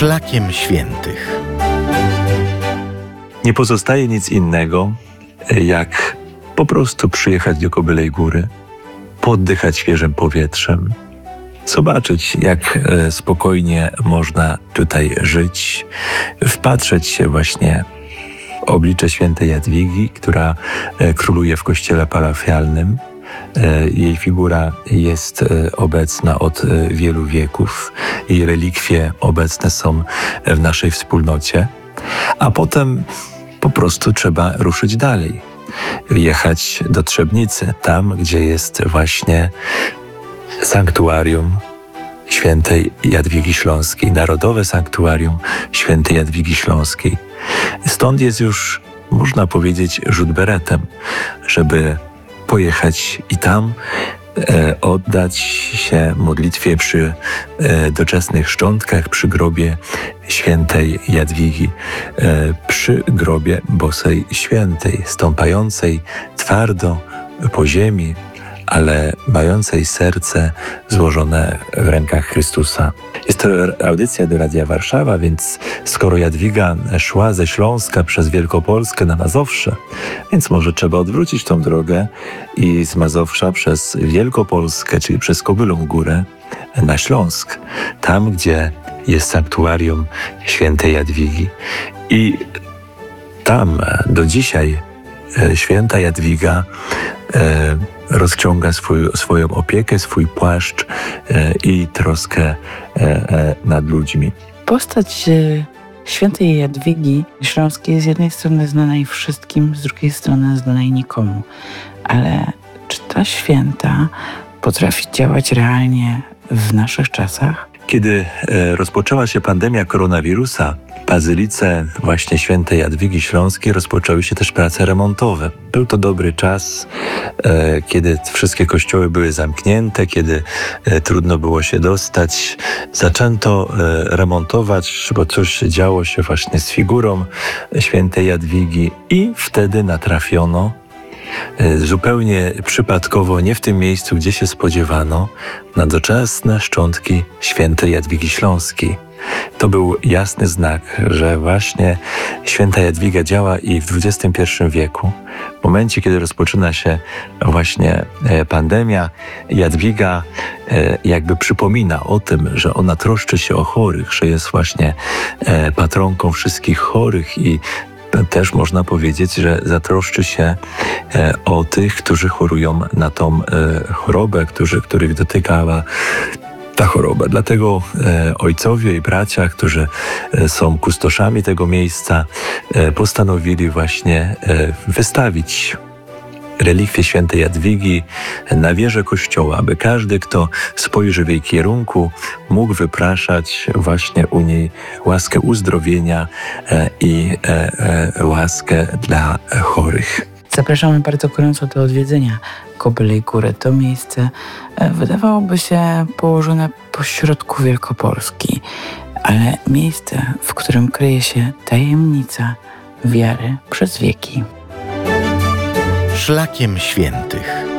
Szlakiem Świętych. Nie pozostaje nic innego, jak po prostu przyjechać do Kobylej Góry, poddychać świeżym powietrzem, zobaczyć, jak spokojnie można tutaj żyć, wpatrzeć się właśnie w oblicze świętej Jadwigi, która króluje w kościele parafialnym. Jej figura jest obecna od wielu wieków. Jej relikwie obecne są w naszej wspólnocie. A potem po prostu trzeba ruszyć dalej. Jechać do Trzebnicy, tam gdzie jest właśnie sanktuarium świętej Jadwigi Śląskiej, Narodowe Sanktuarium świętej Jadwigi Śląskiej. Stąd jest już, można powiedzieć, rzut beretem, żeby pojechać i tam oddać się modlitwie przy doczesnych szczątkach, przy grobie świętej Jadwigi, przy grobie bosej świętej, stąpającej twardo po ziemi, ale mającej serce złożone w rękach Chrystusa. Jest to audycja do Radia Warszawa, więc skoro Jadwiga szła ze Śląska przez Wielkopolskę na Mazowsze, więc może trzeba odwrócić tą drogę i z Mazowsza przez Wielkopolskę, czyli przez Kobylą Górę na Śląsk, tam gdzie jest sanktuarium świętej Jadwigi. I tam do dzisiaj święta Jadwiga rozciąga swoją opiekę, swój płaszcz i troskę nad ludźmi. Postać świętej Jadwigi Śląskiej z jednej strony znanej wszystkim, z drugiej strony znanej nikomu. Ale czy ta święta potrafi działać realnie w naszych czasach? Kiedy rozpoczęła się pandemia koronawirusa, w bazylice właśnie świętej Jadwigi Śląskiej rozpoczęły się też prace remontowe. Był to dobry czas, kiedy wszystkie kościoły były zamknięte, kiedy trudno było się dostać. Zaczęto remontować, bo coś działo się właśnie z figurą świętej Jadwigi i wtedy natrafiono zupełnie przypadkowo, nie w tym miejscu, gdzie się spodziewano, na doczesne szczątki świętej Jadwigi Śląskiej. To był jasny znak, że właśnie święta Jadwiga działa i w XXI wieku. W momencie, kiedy rozpoczyna się właśnie pandemia, Jadwiga jakby przypomina o tym, że ona troszczy się o chorych, że jest właśnie patronką wszystkich chorych i też można powiedzieć, że zatroszczy się o tych, którzy chorują na tą chorobę, których dotykała ta choroba. Dlatego ojcowie i bracia, którzy są kustoszami tego miejsca, postanowili właśnie wystawić relikwie świętej Jadwigi na wieży kościoła, aby każdy, kto spojrzy w jej kierunku, mógł wypraszać właśnie u niej łaskę uzdrowienia i łaskę dla chorych. Zapraszamy bardzo gorąco do odwiedzenia Kobylej Góry. To miejsce wydawałoby się położone pośrodku Wielkopolski, ale miejsce, w którym kryje się tajemnica wiary przez wieki. Szlakiem Świętych.